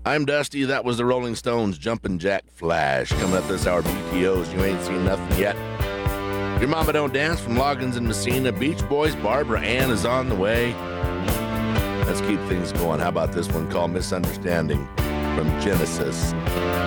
I'm Dusty. That was the Rolling Stones' Jumpin' Jack Flash. Coming up this hour, BTOs. You ain't seen nothing yet. Your Mama Don't Dance from Loggins and Messina. Beach Boys, Barbara Ann is on the way. Let's keep things going. How about this one called Misunderstanding from Genesis?